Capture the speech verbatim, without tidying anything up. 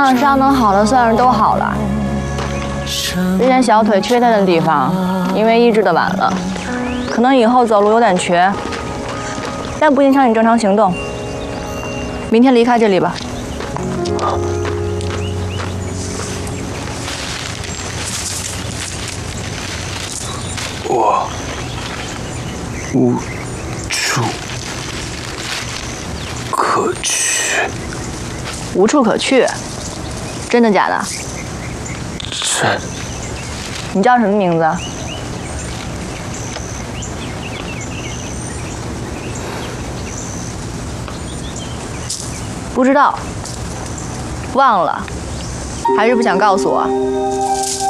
上伤能好的算是都好了。之前小腿缺陷的地方，因为医治的晚了，可能以后走路有点瘸，但不影响你正常行动。明天离开这里吧。 我无处可去。 无处可去？真的假的？ 真。 你叫什么名字？不知道，忘了，还是不想告诉我？